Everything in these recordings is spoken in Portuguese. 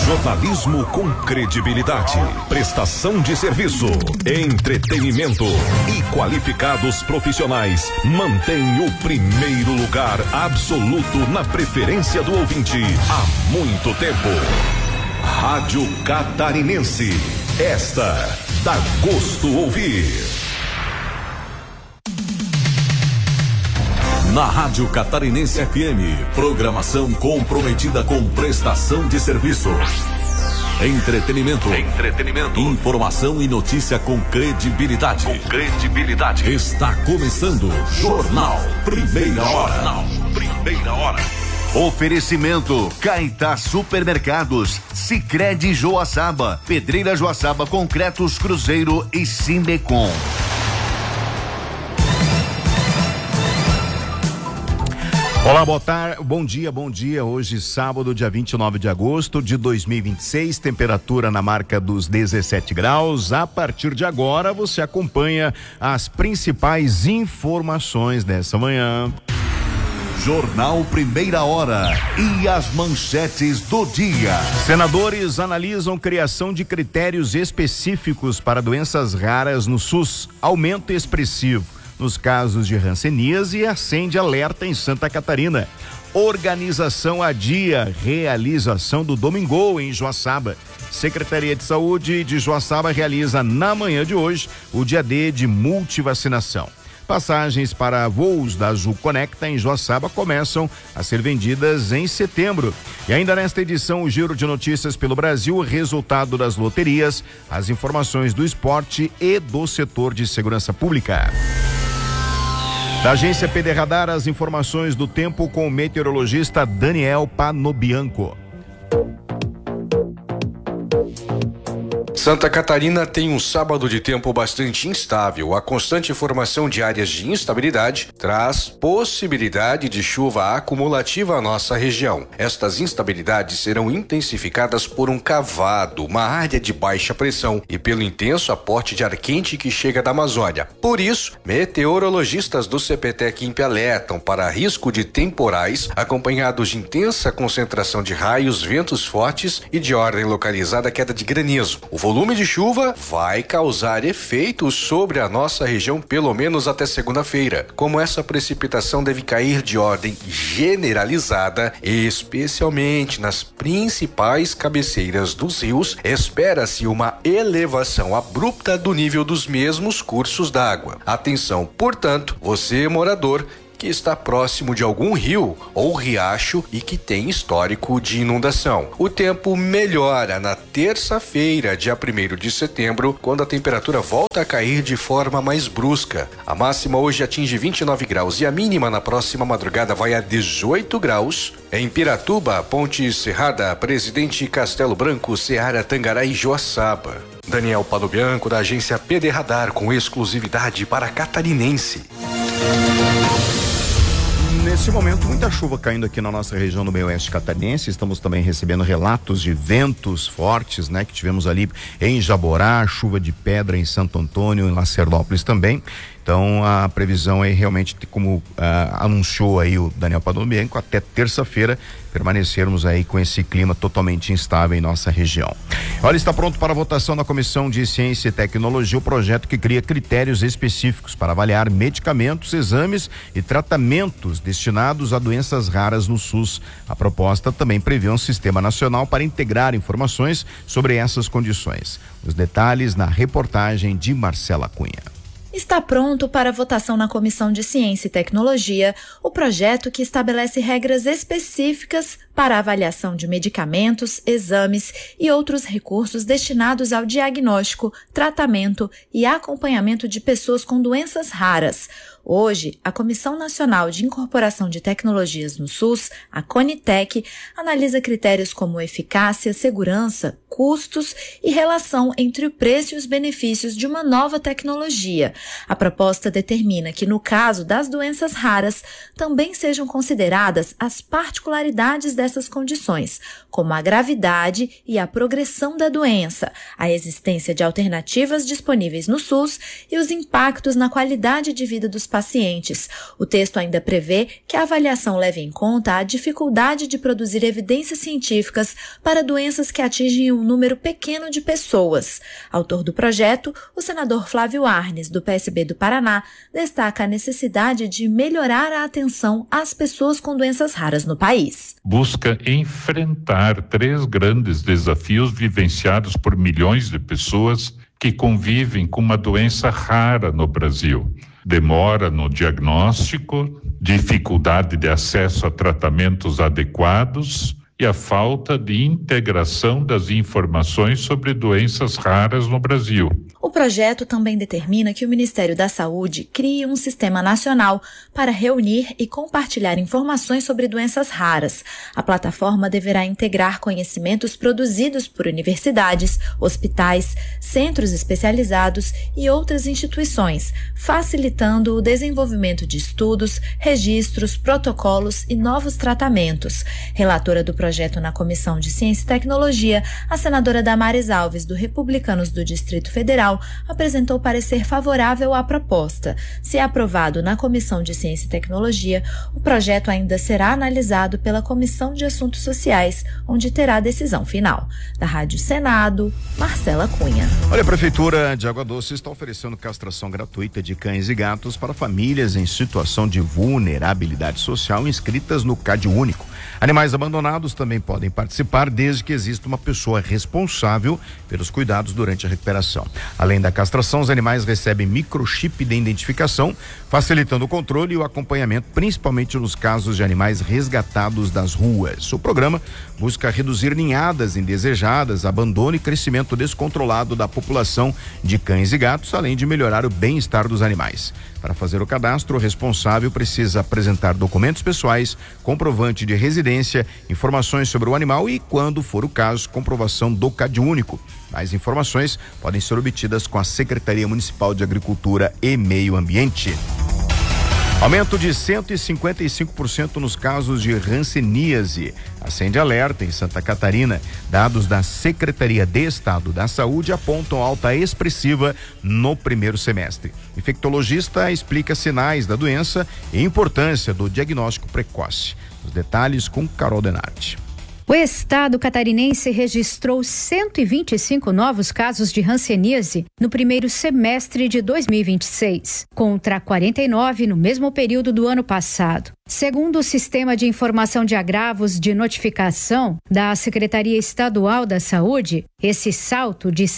Jornalismo com credibilidade, prestação de serviço, entretenimento e qualificados profissionais mantém o primeiro lugar absoluto na preferência do ouvinte há muito tempo. Rádio Catarinense, esta dá gosto ouvir. Na Rádio Catarinense FM, programação comprometida com prestação de serviço. Entretenimento. Informação e notícia com credibilidade. Está começando Jornal Primeira Hora. Oferecimento Caetá Supermercados, Sicredi Joaçaba, Pedreira Joaçaba Concretos Cruzeiro e Sindecom. Olá, boa tarde, bom dia. Hoje, sábado, dia 29 de agosto de 2026, temperatura na marca dos 17 graus. A partir de agora, você acompanha as principais informações dessa manhã. Jornal Primeira Hora e as manchetes do dia. Senadores analisam criação de critérios específicos para doenças raras no SUS. Aumento expressivo nos casos de hanseníase e acende alerta em Santa Catarina. Organização adia realização do Domingol em Joaçaba. Secretaria de Saúde de Joaçaba realiza na manhã de hoje o dia D de multivacinação. Passagens para voos da Azul Conecta em Joaçaba começam a ser vendidas em setembro. E ainda nesta edição, o giro de notícias pelo Brasil, o resultado das loterias, as informações do esporte e do setor de segurança pública. Da agência PD Radar, as informações do tempo com o meteorologista Daniel Panobianco. Santa Catarina tem um sábado de tempo bastante instável. A constante formação de áreas de instabilidade traz possibilidade de chuva acumulativa à nossa região. Estas instabilidades serão intensificadas por um cavado, uma área de baixa pressão e pelo intenso aporte de ar quente que chega da Amazônia. Por isso, meteorologistas do CPTEC alertam para risco de temporais acompanhados de intensa concentração de raios, ventos fortes e de ordem localizada queda de granizo. O volume de chuva vai causar efeitos sobre a nossa região pelo menos até segunda-feira. Como essa precipitação deve cair de ordem generalizada, especialmente nas principais cabeceiras dos rios, espera-se uma elevação abrupta do nível dos mesmos cursos d'água. Atenção, portanto, você morador que está próximo de algum rio ou riacho e que tem histórico de inundação. O tempo melhora na terça-feira, dia 1º de setembro, quando a temperatura volta a cair de forma mais brusca. A máxima hoje atinge 29 graus e a mínima na próxima madrugada vai a 18 graus. Em Piratuba, Ponte Serrada, Presidente Castelo Branco, Ceará, Tangará e Joaçaba. Daniel Panobianco, da agência PD Radar, com exclusividade para Catarinense. Nesse momento, muita chuva caindo aqui na nossa região no meio-oeste catarinense. Estamos também recebendo relatos de ventos fortes, né? Que tivemos ali em Jaborá, chuva de pedra em Santo Antônio, em Lacerdópolis também. Então, a previsão é realmente, como anunciou aí o Daniel Panobianco, até terça-feira permanecermos aí com esse clima totalmente instável em nossa região. Olha, está pronto para votação na Comissão de Ciência e Tecnologia o projeto que cria critérios específicos para avaliar medicamentos, exames e tratamentos destinados a doenças raras no SUS. A proposta também prevê um sistema nacional para integrar informações sobre essas condições. Os detalhes na reportagem de Marcela Cunha. Está pronto para votação na Comissão de Ciência e Tecnologia o projeto que estabelece regras específicas para a avaliação de medicamentos, exames e outros recursos destinados ao diagnóstico, tratamento e acompanhamento de pessoas com doenças raras. Hoje, a Comissão Nacional de Incorporação de Tecnologias no SUS, a CONITEC, analisa critérios como eficácia, segurança, custos e relação entre o preço e os benefícios de uma nova tecnologia. A proposta determina que, no caso das doenças raras, também sejam consideradas as particularidades dessas condições, como a gravidade e a progressão da doença, a existência de alternativas disponíveis no SUS e os impactos na qualidade de vida dos pacientes. O texto ainda prevê que a avaliação leve em conta a dificuldade de produzir evidências científicas para doenças que atingem um número pequeno de pessoas. Autor do projeto, o senador Flávio Arnes, do PSB do Paraná, destaca a necessidade de melhorar a atenção às pessoas com doenças raras no país. Busca enfrentar 3 grandes desafios vivenciados por milhões de pessoas que convivem com uma doença rara no Brasil. Demora no diagnóstico, dificuldade de acesso a tratamentos adequados e a falta de integração das informações sobre doenças raras no Brasil. O projeto também determina que o Ministério da Saúde crie um sistema nacional para reunir e compartilhar informações sobre doenças raras. A plataforma deverá integrar conhecimentos produzidos por universidades, hospitais, centros especializados e outras instituições, facilitando o desenvolvimento de estudos, registros, protocolos e novos tratamentos. Relatora do projeto na Comissão de Ciência e Tecnologia, a senadora Damares Alves, do Republicanos do Distrito Federal, apresentou parecer favorável à proposta. Se aprovado na Comissão de Ciência e Tecnologia, o projeto ainda será analisado pela Comissão de Assuntos Sociais, onde terá decisão final. Da Rádio Senado, Marcela Cunha. Olha, a Prefeitura de Água Doce está oferecendo castração gratuita de cães e gatos para famílias em situação de vulnerabilidade social inscritas no CadÚnico. Animais abandonados também podem participar desde que exista uma pessoa responsável pelos cuidados durante a recuperação. Além da castração, os animais recebem microchip de identificação, facilitando o controle e o acompanhamento, principalmente nos casos de animais resgatados das ruas. O programa busca reduzir ninhadas indesejadas, abandono e crescimento descontrolado da população de cães e gatos, além de melhorar o bem-estar dos animais. Para fazer o cadastro, o responsável precisa apresentar documentos pessoais, comprovante de residência, informações sobre o animal e, quando for o caso, comprovação do CadÚnico. Mais informações podem ser obtidas com a Secretaria Municipal de Agricultura e Meio Ambiente. Aumento de 155% nos casos de hanseníase. Acende alerta em Santa Catarina. Dados da Secretaria de Estado da Saúde apontam alta expressiva no primeiro semestre. Infectologista explica sinais da doença e importância do diagnóstico precoce. Os detalhes com Carol Denardi. O estado catarinense registrou 125 novos casos de hanseníase no primeiro semestre de 2026, contra 49 no mesmo período do ano passado. Segundo o Sistema de Informação de Agravos de Notificação da Secretaria Estadual da Saúde, esse salto de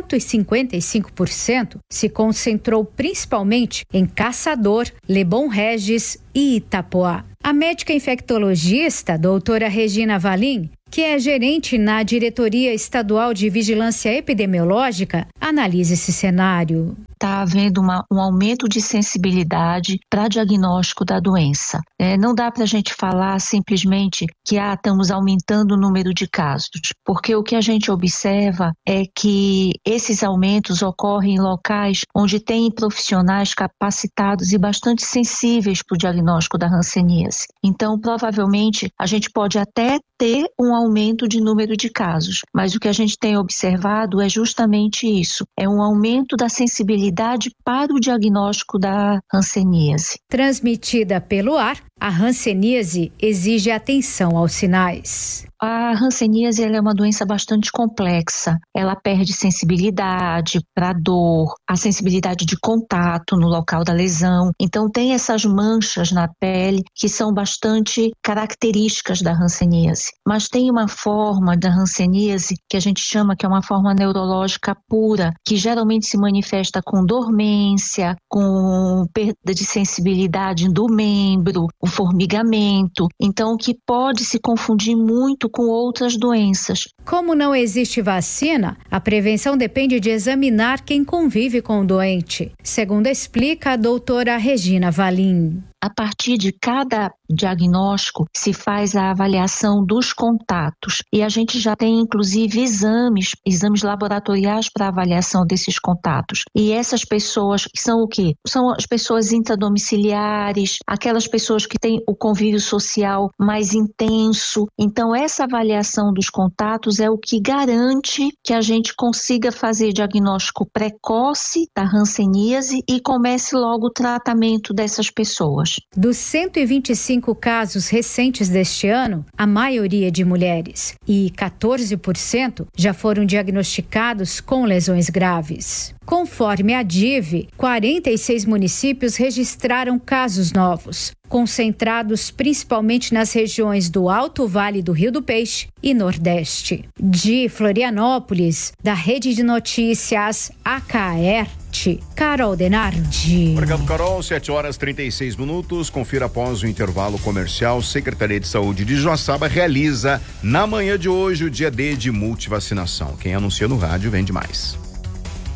155% se concentrou principalmente em Caçador, Lebon Regis e Itapoá. A médica infectologista, doutora Regina Valim, que é gerente na Diretoria Estadual de Vigilância Epidemiológica, analisa esse cenário. Está havendo um aumento de sensibilidade para diagnóstico da doença. Não dá para a gente falar simplesmente que estamos aumentando o número de casos, porque o que a gente observa é que esses aumentos ocorrem em locais onde tem profissionais capacitados e bastante sensíveis para o diagnóstico da hanseníase. Então, provavelmente, a gente pode até ter um aumento de número de casos, mas o que a gente tem observado é justamente isso, é um aumento da sensibilidade para o diagnóstico da hanseníase. Transmitida pelo ar, a hanseníase exige atenção aos sinais. A hanseníase é uma doença bastante complexa. Ela perde sensibilidade para dor, a sensibilidade de contato no local da lesão. Então tem essas manchas na pele que são bastante características da hanseníase. Mas tem uma forma da hanseníase que a gente chama que é uma forma neurológica pura, que geralmente se manifesta com dormência, com perda de sensibilidade do membro, o formigamento. Então que pode se confundir muito com outras doenças. Como não existe vacina, a prevenção depende de examinar quem convive com o doente, segundo explica a doutora Regina Valim. A partir de cada diagnóstico se faz a avaliação dos contatos e a gente já tem inclusive exames laboratoriais para avaliação desses contatos. E essas pessoas são o quê? São as pessoas intradomiciliares, aquelas pessoas que têm o convívio social mais intenso. Então essa avaliação dos contatos é o que garante que a gente consiga fazer diagnóstico precoce da hanseníase e comece logo o tratamento dessas pessoas. Dos 125 casos recentes deste ano, a maioria de mulheres, e 14% já foram diagnosticados com lesões graves. Conforme a DIV, 46 municípios registraram casos novos, concentrados principalmente nas regiões do Alto Vale do Rio do Peixe e Nordeste. De Florianópolis, da Rede de Notícias AKERT, Carol Denardi. Obrigado, Carol. 7h36. Confira após o intervalo comercial. Secretaria de Saúde de Joaçaba realiza na manhã de hoje o dia D de multivacinação. Quem anuncia no rádio vende mais.